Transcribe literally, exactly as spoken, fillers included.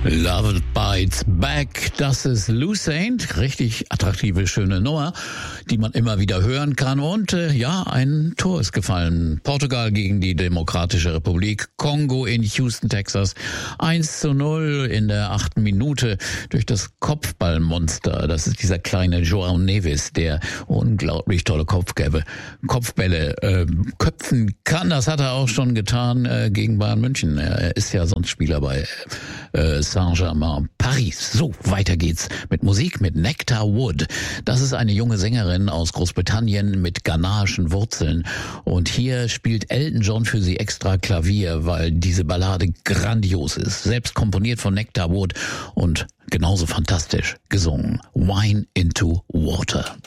Love Bites Back, das ist Lou Saint, richtig attraktive, schöne Nummer, die man immer wieder hören kann. Und äh, ja, ein Tor ist gefallen. Portugal gegen die Demokratische Republik Kongo in Houston, Texas. eins zu null in der achten Minute durch das Kopfballmonster. Das ist dieser kleine João Neves, der unglaublich tolle Kopfbälle, Kopfbälle äh, köpfen kann. Das hat er auch schon getan äh, gegen Bayern München. Er ist ja sonst Spieler bei äh, Saint-Germain Paris. So, weiter geht's mit Musik mit Nectar Wood. Das ist eine junge Sängerin aus Großbritannien mit ghanaischen Wurzeln. Und hier spielt Elton John für sie extra Klavier, weil diese Ballade grandios ist. Selbst komponiert von Nectar Wood und genauso fantastisch gesungen. Wine into Water.